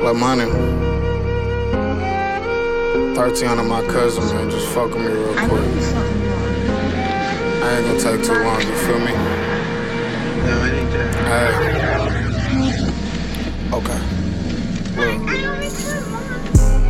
Lil' Money, 13 on my cousin, man. Just fuck with me real quick. I ain't gonna take too long, you feel me? No, it ain't that. Hey. Okay.